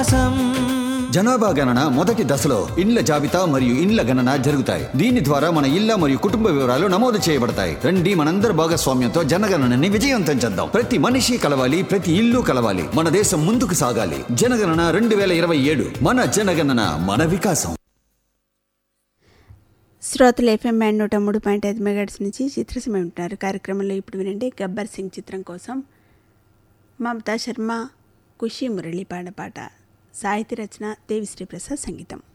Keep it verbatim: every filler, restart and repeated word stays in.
జనాభా గణన మొదటి దశలో ఇండ్ల జాబితా మరియు ఇండ్ల గణన జరుగుతాయి. దీని ద్వారా మన ఇళ్ల మరియు కుటుంబ వివరాలు నమోదు చేయబడతాయి. రండి మనందరి భాగస్వామ్యంతో జనగణనని విజయవంతం చేద్దాం. ప్రతి మనిషి కలవాలి, ప్రతి ఇల్లు కలవాలి. మన దేశం ముందుకు సాగాలి. జనగణన రెండు వేల ఇరవై ఏడు మన జనగణన మన వికాసం. శ్రోతలు ఎఫ్ఎం బ్యాండ్ నూట మూడు పాయింట్ ఐదు మెగాట్స్ నుంచి చిత్రసీమ ఉంటున్నారు. కార్యక్రమంలో ఇప్పుడు వినండి గబ్బర్ సింగ్ చిత్రం కోసం మమతా శర్మ, ఖుషి మురళి పాడిన పాట. సాహితీ రచన దేవిశ్రీ ప్రసాద్, సంగీతం.